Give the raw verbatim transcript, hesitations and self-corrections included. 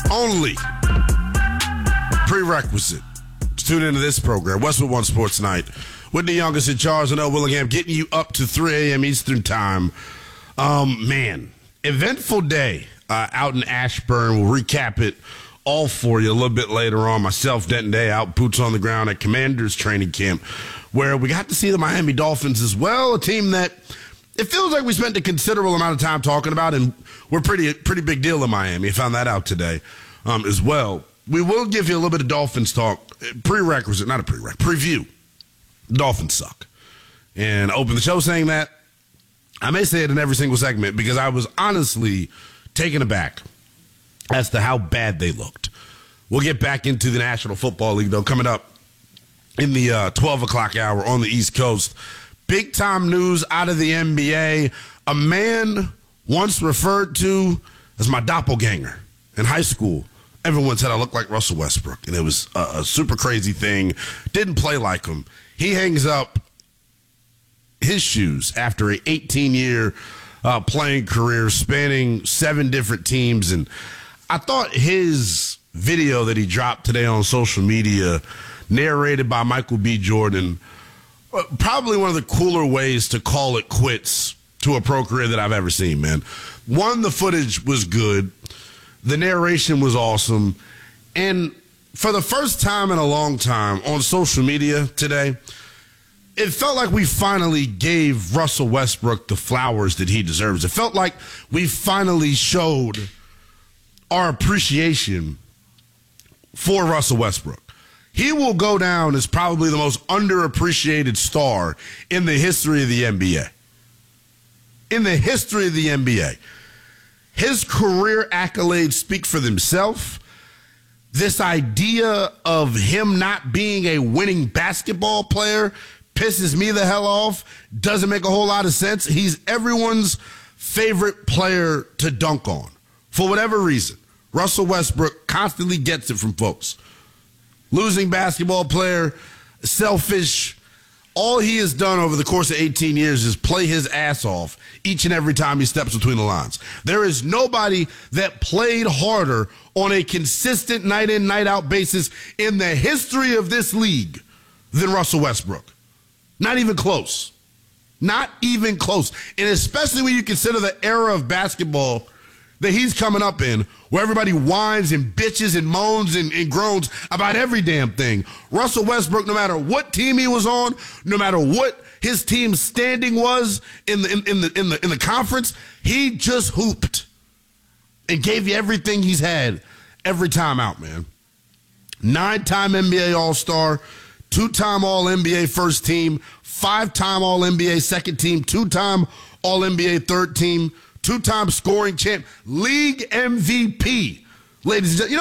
only prerequisite to tune into this program, Westwood One Sports Night, with the youngest in Charles and L. Willingham, getting you up to three a.m. Eastern Time. Um, man, eventful day uh, out in Ashburn. We'll recap it all for you a little bit later on. Myself, Denton Day, out boots on the ground at Commanders training camp, where we got to see the Miami Dolphins as well, a team that it feels like we spent a considerable amount of time talking about, and we're pretty pretty big deal in Miami. I found that out today um, as well. We will give you a little bit of Dolphins talk, prerequisite, not a prereq, preview. Dolphins suck. And open the show saying that. I may say it in every single segment because I was honestly taken aback as to how bad they looked. We'll get back into the National Football League, though, coming up in the uh, twelve o'clock hour on the East Coast. Big-time news out of the N B A. A man once referred to as my doppelganger in high school. Everyone said I looked like Russell Westbrook, and it was a, a super crazy thing. Didn't play like him. He hangs up his shoes after an eighteen-year uh, playing career spanning seven different teams. And I thought his video that he dropped today on social media, narrated by Michael B. Jordan, uh, probably one of the cooler ways to call it quits to a pro career that I've ever seen, man. One, the footage was good. The narration was awesome. And for the first time in a long time on social media today, it felt like we finally gave Russell Westbrook the flowers that he deserves. It felt like we finally showed our appreciation for Russell Westbrook. He will go down as probably the most underappreciated star in the history of the N B A. In the history of the N B A. His career accolades speak for themselves. This idea of him not being a winning basketball player pisses me the hell off. Doesn't make a whole lot of sense. He's everyone's favorite player to dunk on. For whatever reason, Russell Westbrook constantly gets it from folks. Losing basketball player, selfish. All he has done over the course of eighteen years is play his ass off each and every time he steps between the lines. There is nobody that played harder on a consistent night in, night out basis in the history of this league than Russell Westbrook. Not even close. Not even close. And especially when you consider the era of basketball that he's coming up in, where everybody whines and bitches and moans and, and groans about every damn thing. Russell Westbrook, no matter what team he was on, no matter what his team's standing was in the in, in the in the in the conference, he just hooped and gave you everything he's had every time out, man. Nine-time N B A All-Star, two-time All-N B A first team, five-time All-N B A second team, two-time All-N B A third team, two-time scoring champ, league M V P. Ladies and gentlemen, you know